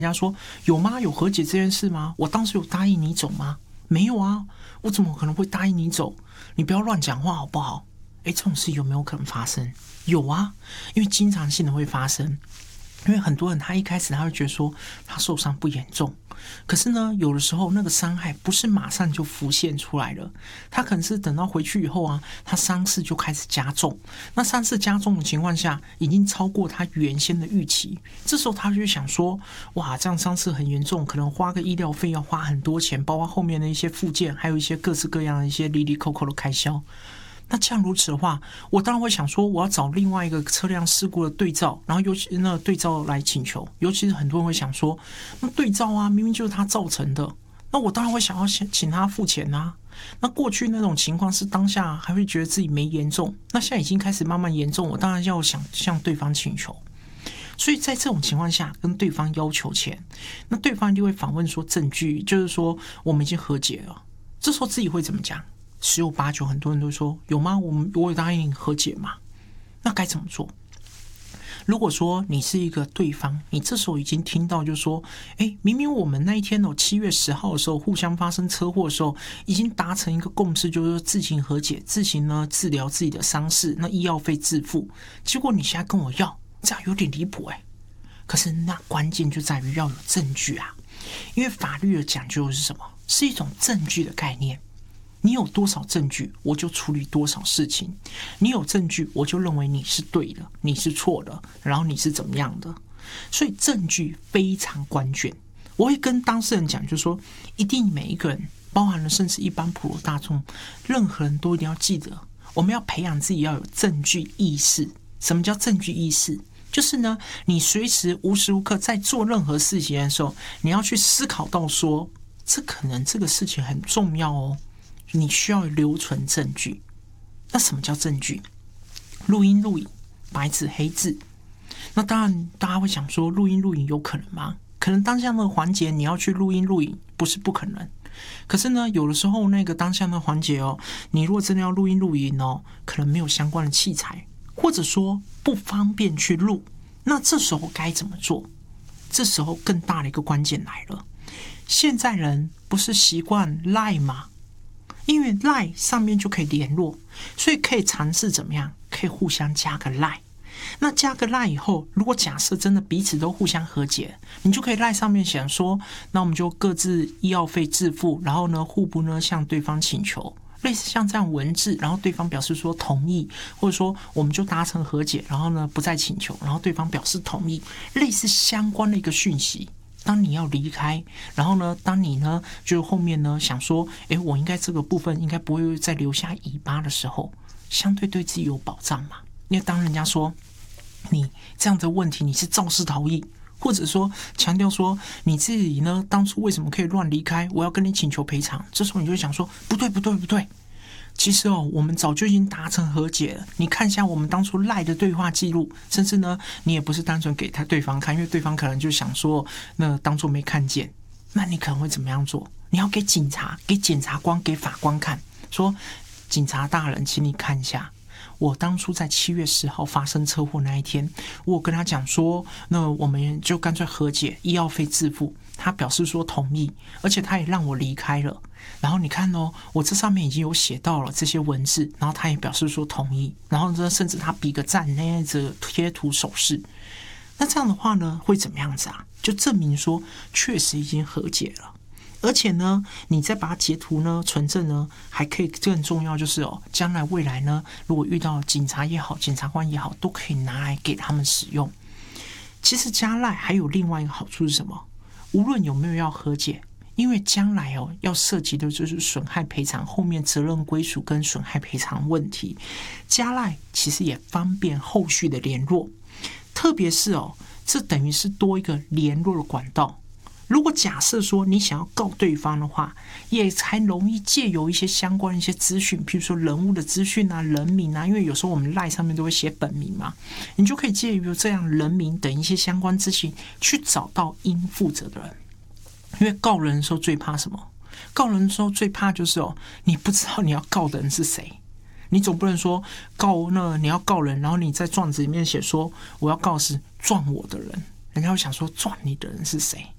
人家说有吗？有和解这件事吗？我当时有答应你走吗？没有啊，我怎么可能会答应你走？你不要乱讲话好不好？这种事有没有可能发生？有啊，因为经常性的会发生。因为很多人他一开始他会觉得说他受伤不严重，可是呢，有的时候那个伤害不是马上就浮现出来了，他可能是等到回去以后啊，他伤势就开始加重。那伤势加重的情况下，已经超过他原先的预期，这时候他就想说，哇，这样伤势很严重，可能花个医疗费要花很多钱，包括后面的一些附件，还有一些各式各样的一些哩哩扣扣的开销。那这样如此的话，我当然会想说，我要找另外一个车辆事故的对照，然后尤其那对照来请求。尤其是很多人会想说，那对照啊，明明就是他造成的，那我当然会想要请他付钱啊。那过去那种情况是当下还会觉得自己没严重，那现在已经开始慢慢严重，我当然要想向对方请求。所以在这种情况下，跟对方要求钱，那对方就会反问说证据，就是说我们已经和解了。这时候自己会怎么讲？十有八九，很多人都说有吗？我有答应你和解吗？那该怎么做？如果说你是一个对方，你这时候已经听到，就是说，明明我们那一天7月10号的时候，互相发生车祸的时候，已经达成一个共识，就是说自行和解，自行呢治疗自己的伤势，那医药费自付。结果你现在跟我要，这样有点离谱可是那关键就在于要有证据啊，因为法律的讲究是什么？是一种证据的概念。你有多少证据，我就处理多少事情。你有证据，我就认为你是对的，你是错的，然后你是怎么样的。所以证据非常关键。我会跟当事人讲，就是说，一定每一个人，包含了甚至一般普罗大众，任何人都一定要记得，我们要培养自己要有证据意识。什么叫证据意识？就是呢，你随时无时无刻在做任何事情的时候，你要去思考到说，可能这个事情很重要哦。你需要留存证据。那什么叫证据？录音录影，白纸黑字。那当然大家会想说，录音录影有可能吗？可能当下那个环节你要去录音录影不是不可能，可是呢，有的时候那个当下那个环节你如果真的要录音录影可能没有相关的器材，或者说不方便去录，那这时候该怎么做？这时候更大的一个关键来了。现在人不是习惯 LINE 吗？因为 LINE 上面就可以联络，所以可以尝试怎么样？可以互相加个 LINE。那加个 LINE 以后，如果假设真的彼此都互相和解，你就可以 LINE 上面想说，那我们就各自医药费自付，然后呢，互不呢向对方请求，类似像这样文字，然后对方表示说同意，或者说我们就达成和解，然后呢不再请求，然后对方表示同意，类似相关的一个讯息。当你要离开，然后呢，当你呢，就后面呢想说，我应该这个部分应该不会再留下尾巴的时候，相对对自己有保障嘛。因为当人家说你这样的问题你是肇事逃逸，或者说强调说你自己呢当初为什么可以乱离开，我要跟你请求赔偿，这时候你就会想说，不对。其实我们早就已经达成和解了。你看一下我们当初赖的对话记录，甚至呢，你也不是单纯给对方看，因为对方可能就想说，那当作没看见。那你可能会怎么样做？你要给警察、给检察官、给法官看，说警察大人，请你看一下，我当初在7月10号发生车祸那一天，我有跟他讲说，那我们就干脆和解，医药费自付。他表示说同意，而且他也让我离开了。然后你看我这上面已经有写到了这些文字，然后他也表示说同意，然后呢，甚至他比个赞，那样子贴图手势。那这样的话呢，会怎么样子啊？就证明说确实已经和解了。而且呢，你再把它截图呢、存证呢，还可以更重要就是将来未来呢，如果遇到警察也好、检察官也好，都可以拿来给他们使用。其实加赖还有另外一个好处是什么？无论有没有要和解，因为将来要涉及的就是损害赔偿后面责任归属跟损害赔偿问题，加赖其实也方便后续的联络，特别是这等于是多一个联络的管道。如果假设说你想要告对方的话，也才容易借由一些相关的一些资讯，譬如说人物的资讯啊、人名啊，因为有时候我们 LINE 上面都会写本名嘛，你就可以借由这样人名等一些相关资讯去找到应负责的人。因为告人的时候最怕什么？告人的时候最怕就是你不知道你要告的人是谁。你总不能说你要告人，然后你在状子里面写说我要告是撞我的人，人家会想说撞你的人是谁？